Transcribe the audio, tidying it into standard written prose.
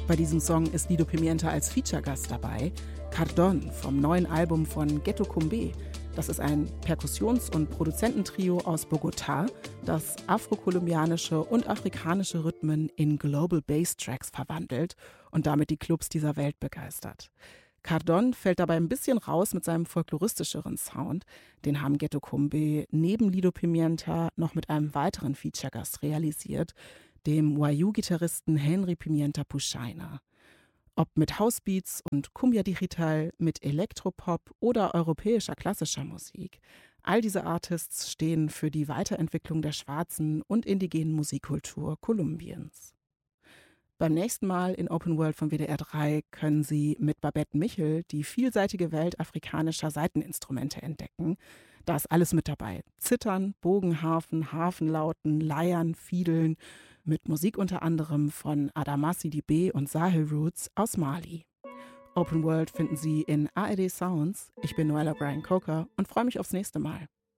Bei diesem Song ist Lido Pimienta als Feature-Gast dabei. Cardón vom neuen Album von Ghetto Kumbé. Das ist ein Perkussions- und Produzententrio aus Bogotá, das afrokolumbianische und afrikanische Rhythmen in Global Bass Tracks verwandelt und damit die Clubs dieser Welt begeistert. Cardón fällt dabei ein bisschen raus mit seinem folkloristischeren Sound. Den haben Ghetto Kumbé neben Lido Pimienta noch mit einem weiteren Feature-Gast realisiert, dem Wayuu-Gitarristen Henry Pimienta Puxaina. Ob mit Housebeats und Cumbia Digital, mit Elektropop oder europäischer klassischer Musik. All diese Artists stehen für die Weiterentwicklung der schwarzen und indigenen Musikkultur Kolumbiens. Beim nächsten Mal in Open World von WDR 3 können Sie mit Babette Michel die vielseitige Welt afrikanischer Saiteninstrumente entdecken. Da ist alles mit dabei. Zittern, Bogenharfen, Hafenlauten, Leiern, Fiedeln, mit Musik unter anderem von Adama Sidibé und Sahel Roots aus Mali. Open World finden Sie in ARD Sounds. Ich bin Noella Brian Coker und freue mich aufs nächste Mal.